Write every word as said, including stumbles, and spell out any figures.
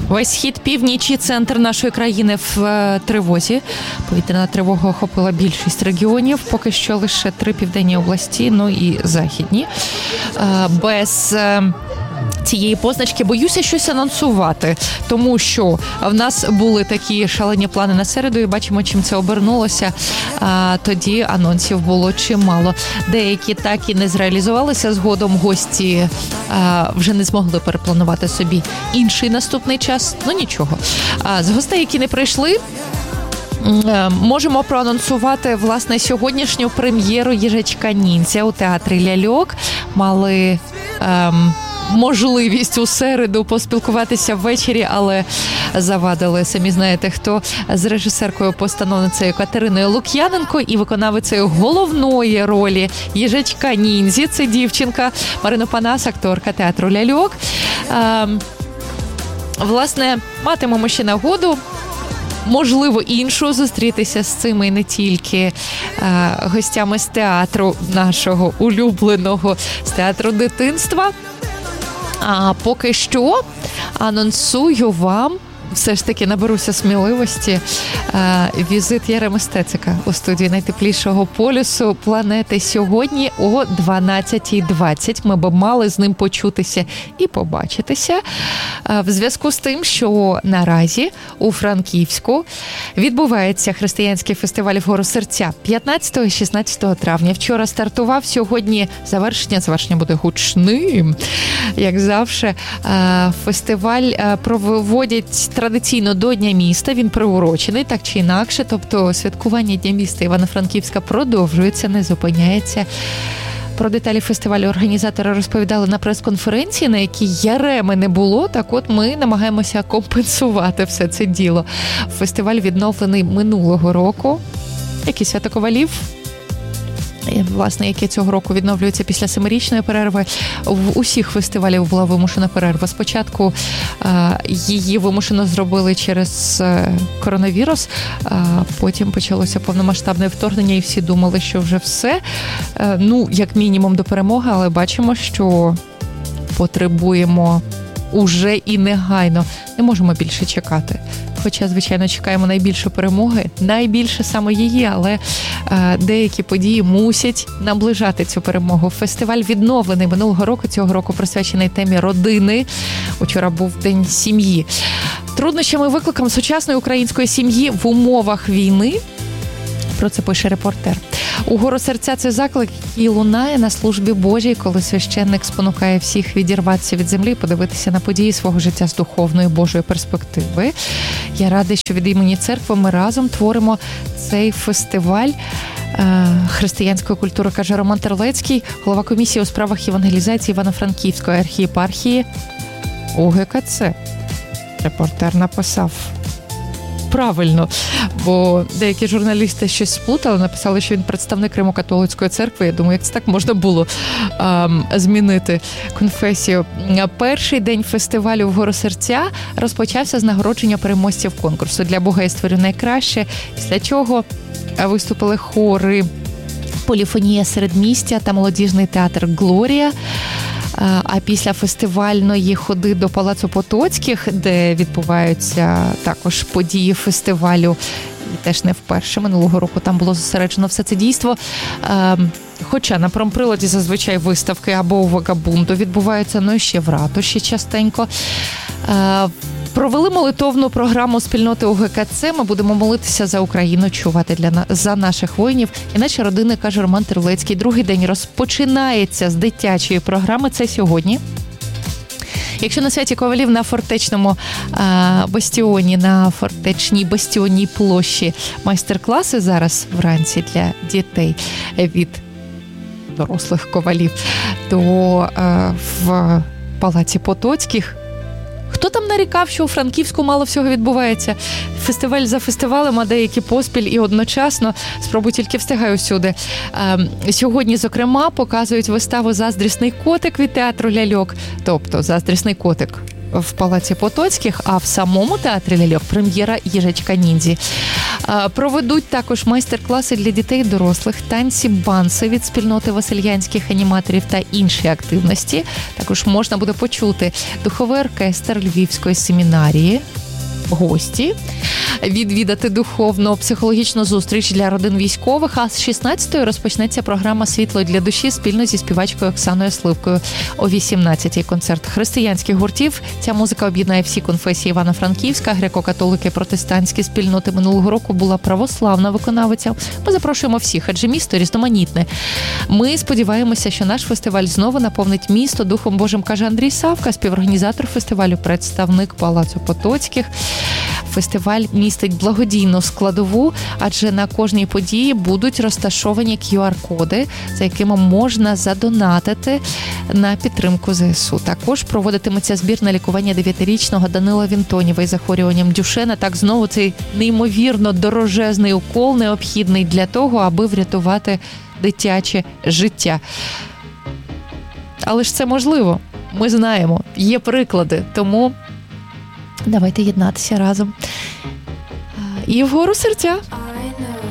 Весь схід, північ і центр нашої країни в тривозі. Повітряна тривога охопила більшість регіонів. Поки що лише три південні області, ну і західні. Без цієї позначки боюся щось анонсувати, тому що в нас були такі шалені плани на середу і бачимо, чим це обернулося. А, тоді анонсів було чимало. Деякі так і не зреалізувалися. Згодом гості а, вже не змогли перепланувати собі інший наступний час. Ну нічого. А, з гостей, які не прийшли, можемо проанонсувати, власне, сьогоднішню прем'єру «Їжачка-ніндзя» у театрі «Ляльок». Мали ем, можливість у середу поспілкуватися ввечері, але завадили, самі знаєте хто, з режисеркою-постановницею Катериною Лук'яненко і виконавицею головної ролі «Їжачка-ніндзі». Це дівчинка Марина Панас, акторка театру «Ляльок». Ем, власне, матимемо ще нагоду, можливо, іншу зустрітися з цими не тільки е, гостями з театру нашого улюбленого, з театру дитинства. А поки що анонсую вам, все ж таки наберуся сміливості, е, візит Яреми Стецика у студії найтеплішого полюсу планети сьогодні о дванадцятій двадцять. Ми б мали з ним почутися і побачитися е, в зв'язку з тим, що наразі у Франківську відбувається християнський фестиваль «Вгору серця» п'ятнадцятого і шістнадцятого травня. Вчора стартував, сьогодні завершення. Завершення буде гучним, як завжди. Е, фестиваль е, проводять традиційно до Дня міста, він приурочений, так чи інакше, тобто святкування Дня міста Івано-Франківська продовжується, не зупиняється. Про деталі фестивалю організатори розповідали на прес-конференції, на якій Яреми не було, так от ми намагаємося компенсувати все це діло. Фестиваль відновлений минулого року, як і Свято Ковалів, власне, яке цього року відновлюється після семирічної перерви. В усіх фестивалів була вимушена перерва. Спочатку е, її вимушено зробили через е, коронавірус, а потім почалося повномасштабне вторгнення, і всі думали, що вже все. Е, ну, як мінімум до перемоги, але бачимо, що потребуємо уже і негайно. Не можемо більше чекати. Хоча, звичайно, чекаємо найбільше перемоги, найбільше саме її, але е, деякі події мусять наближати цю перемогу. Фестиваль відновлений минулого року, цього року присвячений темі родини. Учора був День сім'ї. Труднощами і викликам сучасної української сім'ї в умовах війни. Про це пише репортер. «Угору серця» – це заклик, який лунає на службі Божій, коли священник спонукає всіх відірватися від землі і подивитися на події свого життя з духовної Божої перспективи. Я рада, що від імені церкви ми разом творимо цей фестиваль християнської культури, каже Роман Терлецький, голова комісії у справах евангелізації Івано-Франківської архієпархії О Ге Ка Це. Репортер написав правильно, бо деякі журналісти щось сплутали, написали, що він представник Римо-католицької церкви. Я думаю, як це так можна було ем, змінити конфесію. Перший день фестивалю «Вгору серця» розпочався з нагородження переможців конкурсу «Для Бога я створю найкраще», після чого виступили хори «Поліфонія середмістя» та молодіжний театр «Глорія». А після фестивальної ходи до Палацу Потоцьких, де відбуваються також події фестивалю, і теж не вперше, минулого року там було зосереджено все це дійство. Хоча на промприладі зазвичай виставки або у Вагабунду відбуваються, ну і ще в ратуші частенько. Провели молитовну програму спільноти О Ге Ка Це. Ми будемо молитися за Україну, чувати для на... за наших воїнів і наші родини, каже Роман Терлецький. Другий день розпочинається з дитячої програми. Це сьогодні. Якщо на Святі Ковалів на фортечному а, бастіоні, на фортечній бастіонній площі майстер-класи зараз вранці для дітей від дорослих ковалів, то а, в Палаці Потоцьких хто там нарікав, що у Франківську мало всього відбувається? Фестиваль за фестивалем, а деякі поспіль і одночасно. Спробуй тільки встигай усюди. Сьогодні, зокрема, показують виставу «Заздрісний котик» від театру «Ляльок». Тобто «Заздрісний котик» в Палаці Потоцьких, а в самому театрі ляльок прем'єра «Їжачка-ніндзі». Проведуть також майстер-класи для дітей і дорослих, танці банси від спільноти васильянських аніматорів та інші активності. Також можна буде почути духовий оркестр Львівської семінарії, гості, відвідати духовно-психологічну зустріч для родин військових, а з шістнадцятої розпочнеться програма «Світло для душі» спільно зі співачкою Оксаною Сливкою. О вісімнадцятій концерт християнських гуртів. Ця музика об'єднає всі конфесії Івано-Франківська, греко-католики, протестантські спільноти. Минулого року була православна виконавиця. Ми запрошуємо всіх, адже місто різноманітне. Ми сподіваємося, що наш фестиваль знову наповнить місто Духом Божим, каже Андрій Савка, співорганізатор фестивалю, представник Палацу Потоцьких. Фестиваль містить благодійну складову, адже на кожній події будуть розташовані кю ар-коди, за якими можна задонатити на підтримку зе ес у. Також проводитиметься збір на лікування дев'ятирічного Данила Вінтонєва із захворюванням Дюшена. Так, знову цей неймовірно дорожезний укол необхідний для того, аби врятувати дитяче життя. Але ж це можливо. Ми знаємо, є приклади, тому давайте єднатися разом. І вгору серця!